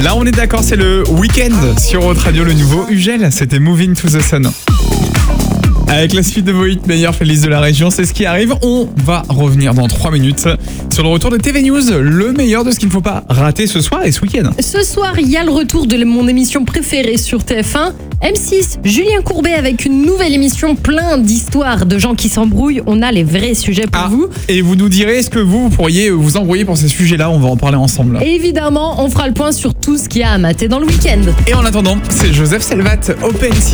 Là, on est d'accord, c'est le week-end sur Haute Radio, le nouveau Ugel. C'était Moving to the Sun. Avec la suite de vos hits meilleurs playlists de la région, c'est ce qui arrive. On va revenir dans 3 minutes sur le retour de TV News, le meilleur de ce qu'il ne faut pas rater ce soir et ce week-end. Ce soir, il y a le retour de mon émission préférée sur TF1. M6, Julien Courbet avec une nouvelle émission plein d'histoires de gens qui s'embrouillent. On a les vrais sujets pour vous. Et vous nous direz, est-ce que vous pourriez vous embrouiller pour ces sujets-là? On va en parler ensemble. Et évidemment, on fera le point sur tout ce qu'il y a à mater dans le week-end. Et en attendant, c'est Joseph Selvat, Open